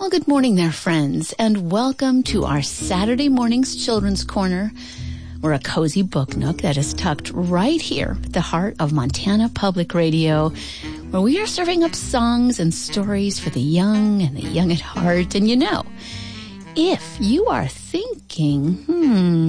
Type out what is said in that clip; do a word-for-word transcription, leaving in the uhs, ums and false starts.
Well, good morning there, friends, and welcome to our Saturday morning's Children's Corner. We're a cozy book nook that is tucked right here at the heart of Montana Public Radio, where we are serving up songs and stories for the young and the young at heart. And you know, if you are thinking, hmm,